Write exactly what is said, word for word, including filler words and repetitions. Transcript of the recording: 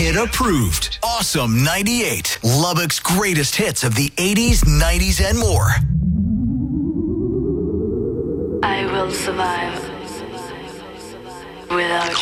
Hit approved. Awesome ninety-eight. Lubbock's greatest hits of the eighties, nineties, and more. I will survive without